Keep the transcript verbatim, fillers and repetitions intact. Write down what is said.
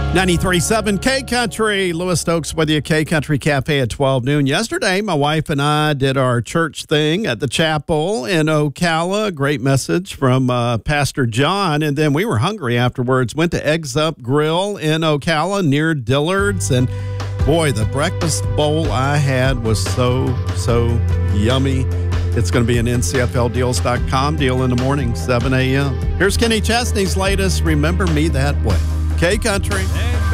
ninety-three point seven K-Country. Lewis Stokes with you, K-Country Cafe at twelve noon. Yesterday, my wife and I did our church thing at the chapel in Ocala. Great message from uh, Pastor John. And then we were hungry afterwards. Went to Eggs Up Grill in Ocala near Dillard's. And boy, the breakfast bowl I had was so, so yummy. It's going to be an N C F L deals dot com deal in the morning, seven a.m. Here's Kenny Chesney's latest Remember Me That Way. K-Country.